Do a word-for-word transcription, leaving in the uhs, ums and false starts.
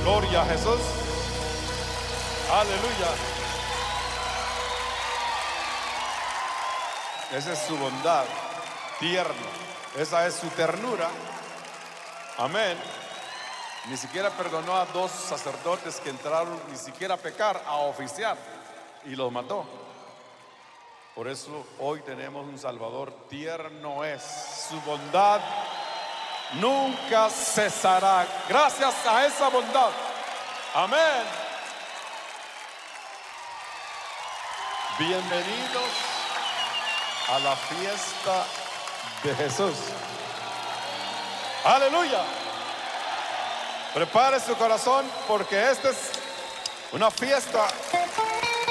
Gloria a Jesús. Aleluya. Esa es su bondad, tierno. Esa es su ternura. Amén. Ni siquiera perdonó a dos sacerdotes que entraron ni siquiera a pecar, a oficiar, y los mató. Por eso hoy tenemos un Salvador. Tierno es, su bondad nunca cesará. Gracias a esa bondad. Amén. Bienvenidos a la fiesta de Jesús. Aleluya. Prepare su corazón porque esta es una fiesta